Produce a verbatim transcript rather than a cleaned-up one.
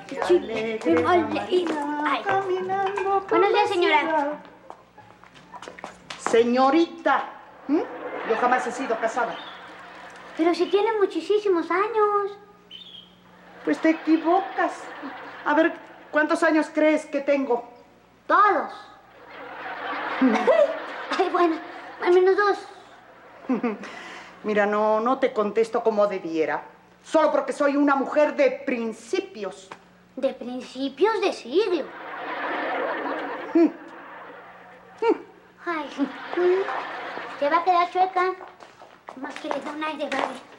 Sí, qué mal leído. Ay. Buenos días, señora. Señorita, ¿Mm? Yo jamás he sido casada. Pero si tiene muchísimos años. Pues te equivocas. A ver, ¿cuántos años crees que tengo? Todos. Ay, bueno, al menos dos. Mira, no, no te contesto como debiera. Solo porque soy una mujer de principios. De principios de siglo. Ay, te va a quedar chueca. Más que le da un aire, Gaby.